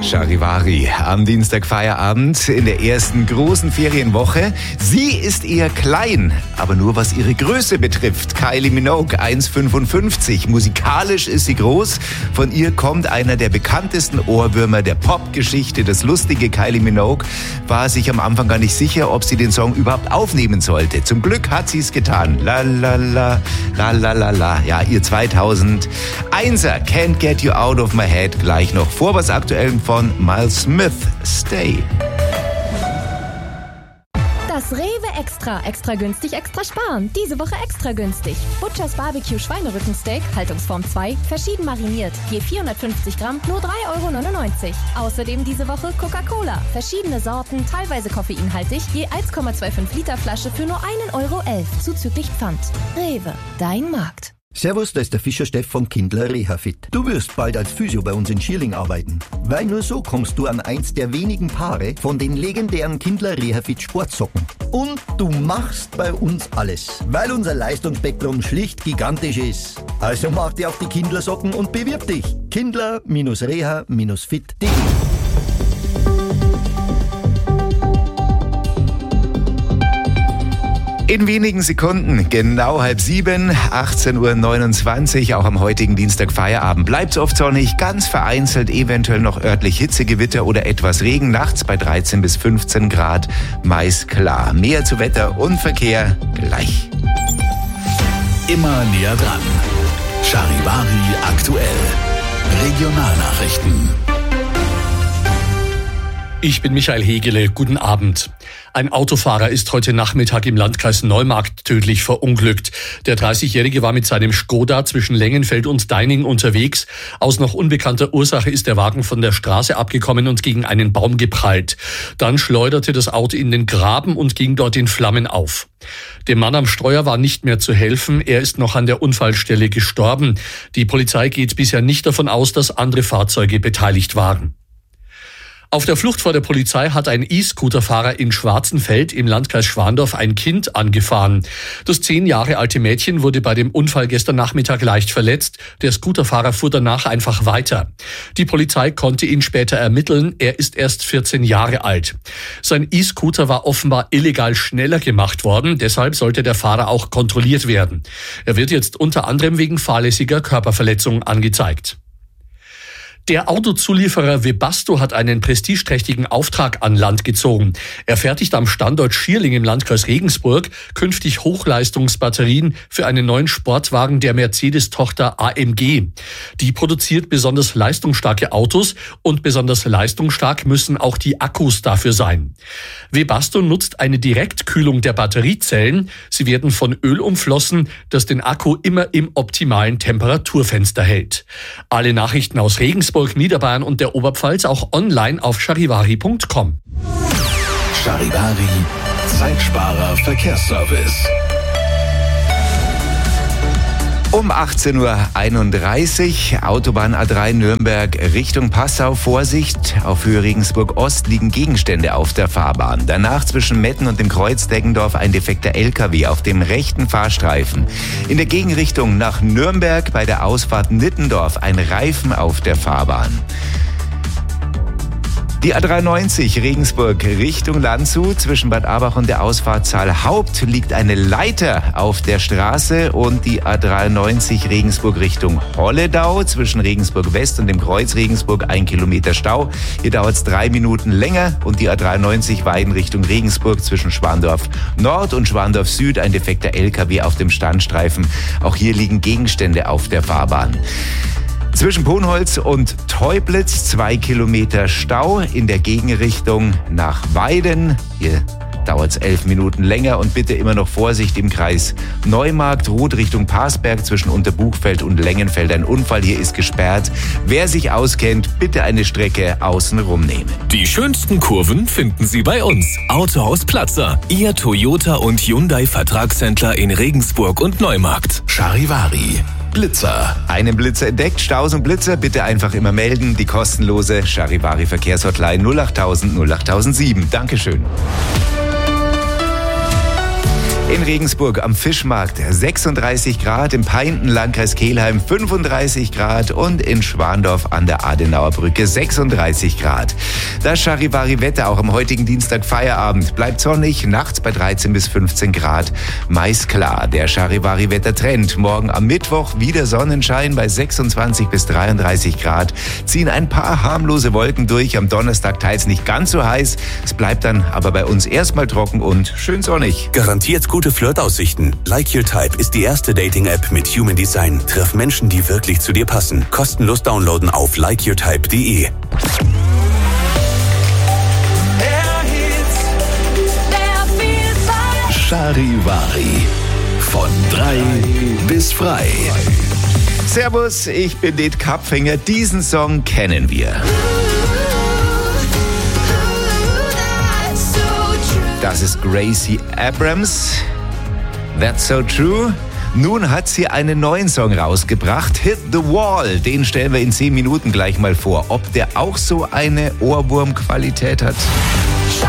Charivari am Dienstag Feierabend in der ersten großen Ferienwoche. Sie ist eher klein, aber nur was ihre Größe betrifft. Kylie Minogue, 1,55. Musikalisch ist sie groß. Von ihr kommt einer der bekanntesten Ohrwürmer der Popgeschichte. Das lustige Kylie Minogue war sich am Anfang gar nicht sicher, ob sie den Song überhaupt aufnehmen sollte. Zum Glück hat sie es getan. La la la, la la la la. Ja, ihr 2001er Can't Get You Out of My Head gleich noch vor was Aktuellem von Miles Smith, Stay. Das Rewe Extra. Extra günstig, extra sparen. Diese Woche extra günstig. Butchers Barbecue Schweinerückensteak, Haltungsform 2, verschieden mariniert. Je 450 Gramm, nur 3,99 €. Außerdem diese Woche Coca-Cola. Verschiedene Sorten, teilweise koffeinhaltig. Je 1,25 Liter Flasche für nur 1,11 €. Zuzüglich Pfand. Rewe, dein Markt. Servus, da ist der Fischer Steff von Kindler Rehafit. Du wirst bald als Physio bei uns in Schierling arbeiten. Weil nur so kommst du an eins der wenigen Paare von den legendären Kindler Rehafit Sportsocken. Und du machst bei uns alles, weil unser Leistungsspektrum schlicht gigantisch ist. Also mach dir auf die Kindler Socken und bewirb dich. Kindler-reha-fit.de. In wenigen Sekunden, genau 6:30, 18:29 Uhr, auch am heutigen Dienstag Feierabend. Bleibt's oft sonnig, ganz vereinzelt, eventuell noch örtlich Hitzegewitter oder etwas Regen. Nachts bei 13 bis 15 Grad, meist klar. Mehr zu Wetter und Verkehr gleich. Immer näher dran. Charivari aktuell. Regionalnachrichten. Ich bin Michael Hegele. Guten Abend. Ein Autofahrer ist heute Nachmittag im Landkreis Neumarkt tödlich verunglückt. Der 30-Jährige war mit seinem Skoda zwischen Lengenfeld und Deining unterwegs. Aus noch unbekannter Ursache ist der Wagen von der Straße abgekommen und gegen einen Baum geprallt. Dann schleuderte das Auto in den Graben und ging dort in Flammen auf. Dem Mann am Steuer war nicht mehr zu helfen. Er ist noch an der Unfallstelle gestorben. Die Polizei geht bisher nicht davon aus, dass andere Fahrzeuge beteiligt waren. Auf der Flucht vor der Polizei hat ein E-Scooter-Fahrer in Schwarzenfeld im Landkreis Schwandorf ein Kind angefahren. Das 10 Jahre alte Mädchen wurde bei dem Unfall gestern Nachmittag leicht verletzt. Der Scooterfahrer fuhr danach einfach weiter. Die Polizei konnte ihn später ermitteln. Er ist erst 14 Jahre alt. Sein E-Scooter war offenbar illegal schneller gemacht worden. Deshalb sollte der Fahrer auch kontrolliert werden. Er wird jetzt unter anderem wegen fahrlässiger Körperverletzung angezeigt. Der Autozulieferer Webasto hat einen prestigeträchtigen Auftrag an Land gezogen. Er fertigt am Standort Schierling im Landkreis Regensburg künftig Hochleistungsbatterien für einen neuen Sportwagen der Mercedes-Tochter AMG. Die produziert besonders leistungsstarke Autos und besonders leistungsstark müssen auch die Akkus dafür sein. Webasto nutzt eine Direktkühlung der Batteriezellen. Sie werden von Öl umflossen, das den Akku immer im optimalen Temperaturfenster hält. Alle Nachrichten aus Regensburg, Niederbayern und der Oberpfalz auch online auf charivari.com. Charivari, Zeitsparer Verkehrsservice. Um 18:31 Uhr, Autobahn A3 Nürnberg Richtung Passau. Vorsicht, auf Höhe Regensburg Ost liegen Gegenstände auf der Fahrbahn. Danach zwischen Metten und dem Kreuz Deggendorf ein defekter LKW auf dem rechten Fahrstreifen. In der Gegenrichtung nach Nürnberg bei der Ausfahrt Nittendorf ein Reifen auf der Fahrbahn. Die A93 Regensburg Richtung Landshut zwischen Bad Aarberg und der Ausfahrt Zahlhaupt liegt eine Leiter auf der Straße und die A93 Regensburg Richtung Holledau zwischen Regensburg West und dem Kreuz Regensburg 1 Kilometer Stau. Hier dauert es 3 Minuten länger und die A93 Weiden Richtung Regensburg zwischen Schwandorf Nord und Schwandorf Süd ein defekter LKW auf dem Standstreifen. Auch hier liegen Gegenstände auf der Fahrbahn. Zwischen Ponholz und Teublitz 2 Kilometer Stau in der Gegenrichtung nach Weiden. Hier dauert es 11 Minuten länger und bitte immer noch Vorsicht im Kreis Neumarkt, Roth Richtung Parsberg zwischen Unterbuchfeld und Lengenfeld. Ein Unfall hier ist gesperrt. Wer sich auskennt, bitte eine Strecke außen rumnehmen. Die schönsten Kurven finden Sie bei uns. Autohaus Platzer, Ihr Toyota und Hyundai Vertragshändler in Regensburg und Neumarkt. Charivari. Blitzer. Einen Blitzer entdeckt, Staus und Blitzer, bitte einfach immer melden. Die kostenlose Charivari Verkehrshotline 08000 08007. Dankeschön. In Regensburg am Fischmarkt 36 Grad, im Peinten, Landkreis Kelheim 35 Grad und in Schwandorf an der Adenauer Brücke 36 Grad. Das Charivari-Wetter auch am heutigen Dienstag Feierabend. Bleibt sonnig, nachts bei 13 bis 15 Grad. Meist klar, der Charivari-Wettertrend. Morgen am Mittwoch wieder Sonnenschein bei 26 bis 33 Grad. Ziehen ein paar harmlose Wolken durch. Am Donnerstag teils nicht ganz so heiß. Es bleibt dann aber bei uns erstmal trocken und schön sonnig. Garantiert gute Flirtaussichten. Like Your Type ist die erste Dating-App mit Human Design. Triff Menschen, die wirklich zu dir passen. Kostenlos downloaden auf likeyourtype.de. Charivari. Von 3 bis frei. Servus, ich bin Det Kapfinger. Diesen Song kennen wir. Das ist Gracie Abrams. That's so true. Nun hat sie einen neuen Song rausgebracht, Hit the Wall. Den stellen wir in 10 Minuten gleich mal vor. Ob der auch so eine Ohrwurmqualität hat?